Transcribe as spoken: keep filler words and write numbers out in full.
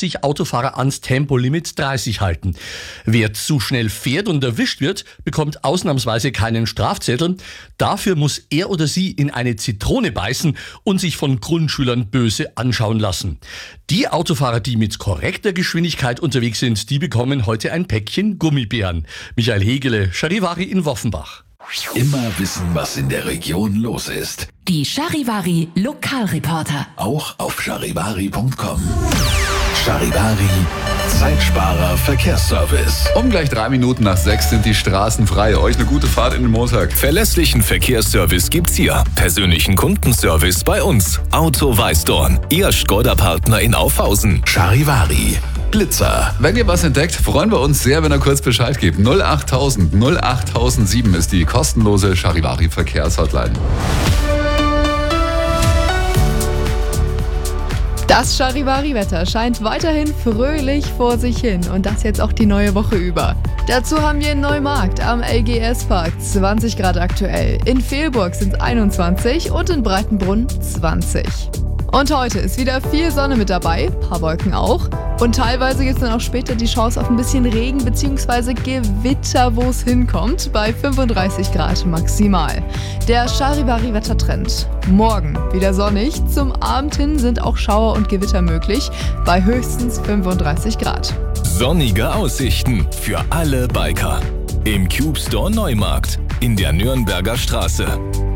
sich Autofahrer ans Tempolimit dreißig halten. Wer zu schnell fährt und erwischt wird, bekommt ausnahmsweise keinen Strafzettel. Dafür muss er oder sie in eine Zitrone beißen und sich von Grundschülern böse anschauen lassen. Die Autofahrer, die mit korrekter Geschwindigkeit unterwegs sind, die bekommen heute ein Päckchen Gummibären. Michael Hegele, Charivari in Woffenbach. Immer wissen, was in der Region los ist. Die Charivari Lokalreporter. Auch auf charivari punkt com. Charivari, Zeitsparer Verkehrsservice. Um gleich drei Minuten nach sechs sind die Straßen frei. Euch eine gute Fahrt in den Montag. Verlässlichen Verkehrsservice gibt's hier. Persönlichen Kundenservice bei uns. Auto Weißdorn, Ihr Skoda-Partner in Aufhausen. Charivari, Blitzer. Wenn ihr was entdeckt, freuen wir uns sehr, wenn ihr kurz Bescheid gebt. null achttausend null achttausendsieben ist die kostenlose Charivari Verkehrshotline. Das Charivari-Wetter scheint weiterhin fröhlich vor sich hin und das jetzt auch die neue Woche über. Dazu haben wir in Neumarkt am L G S-Park zwanzig Grad aktuell, in Fehlburg sind es einundzwanzig und in Breitenbrunn zwanzig. Und heute ist wieder viel Sonne mit dabei, paar Wolken auch. Und teilweise gibt es dann auch später die Chance auf ein bisschen Regen bzw. Gewitter, wo es hinkommt, bei fünfunddreißig Grad maximal. Der Charivari-Wettertrend. Morgen wieder sonnig, zum Abend hin sind auch Schauer und Gewitter möglich, bei höchstens fünfunddreißig Grad. Sonnige Aussichten für alle Biker. Im Cube Store Neumarkt in der Nürnberger Straße.